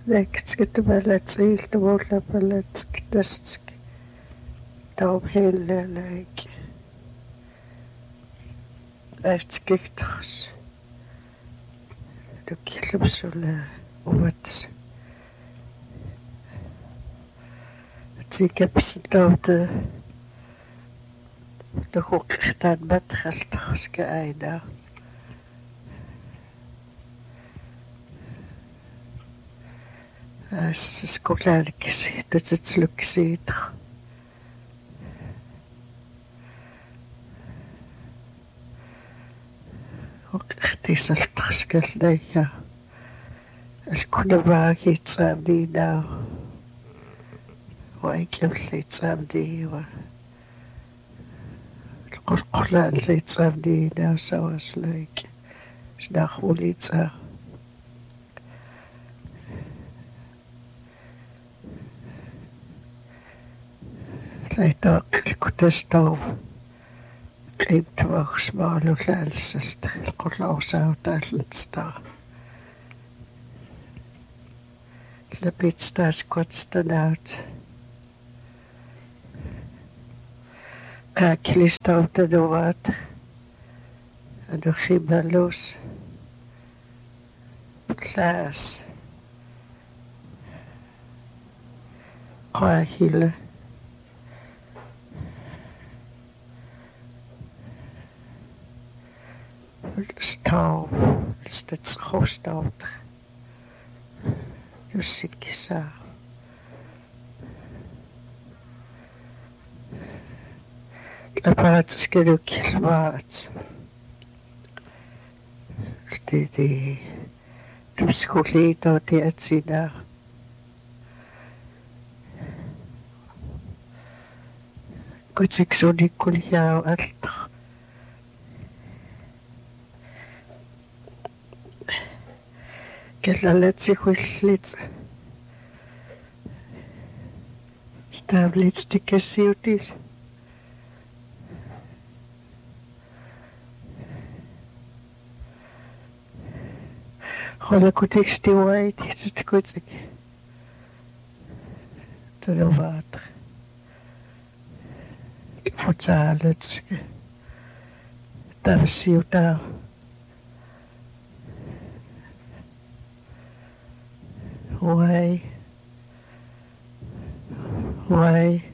Näkskettumälätsiil tuvullapalatsik tastsik taupheellalaik aastikihtoqs tukkillupsula uvats tikapsitaute tuhuqqirtaat matqaltarska aina skolaalikkisi tutitlukkisiita uqqirtisaltarskallaiya alkunavaagiitsaamniinaa waikkiulliitsaamniiwa qulqullaanliitsaamniinaa savaslaik snaarmuliitsaa laitaaqilkutastau qimtuarsmaalullaalsalta qullaursautaallatsta lapitstaasquatstanaut qaakilistautanuat anuximalus laas qaahila stau statskhostauta jussikkisa aparatskelukilvaat titi tuskuliitoti atsina kutiksunikkuliau alta kellallatsikhuillit stavlitstikkasiutil qolakutikstiuait tsutkutik taluvaat futsaalatsike tavsiutaa Why?